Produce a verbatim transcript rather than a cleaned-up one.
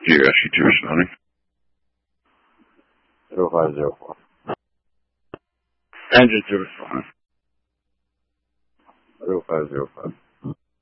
you, S U two responding. zero five zero four. Engine two responding. zero five zero five.